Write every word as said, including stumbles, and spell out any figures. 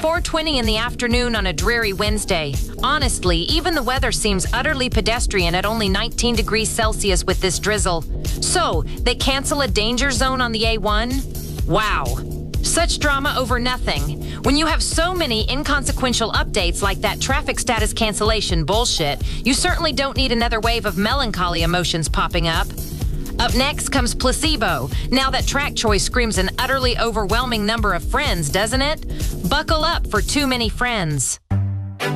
four twenty in the afternoon on a dreary Wednesday. Honestly, even the weather seems utterly pedestrian at only nineteen degrees Celsius with this drizzle. So, they cancel a danger zone on the A one? Wow. Such drama over nothing. When you have so many inconsequential updates like that traffic status cancellation bullshit, you certainly don't need another wave of melancholy emotions popping up. Up next comes Placebo. Now that track choice screams an utterly overwhelming number of friends, doesn't it? Buckle up for Too Many Friends.